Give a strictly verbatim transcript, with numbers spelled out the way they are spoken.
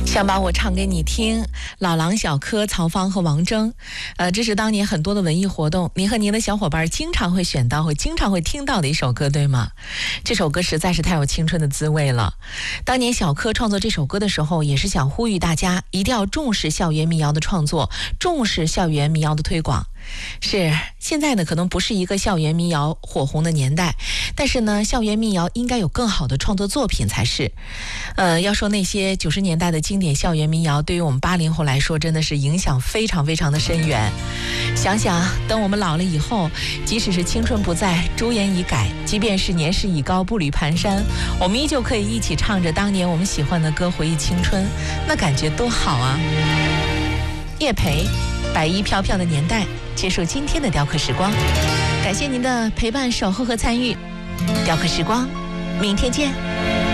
想把我唱给你听，老狼、小柯、曹芳和王铮，呃，这是当年很多的文艺活动，您和您的小伙伴经常会选到、会经常会听到的一首歌，对吗？这首歌实在是太有青春的滋味了。当年小柯创作这首歌的时候，也是想呼吁大家一定要重视校园民谣的创作，重视校园民谣的推广。是，现在呢可能不是一个校园民谣火红的年代，但是呢校园民谣应该有更好的创作作品才是。呃，要说那些九十年代的经典校园民谣，对于我们八零后来说真的是影响非常非常的深远。想想等我们老了以后，即使是青春不在，朱颜已改，即便是年事已高，步履蹒跚，我们依旧可以一起唱着当年我们喜欢的歌，回忆青春，那感觉多好啊。叶培，白衣飘飘的年代，结束今天的雕刻时光，感谢您的陪伴、守候和参与。雕刻时光，明天见。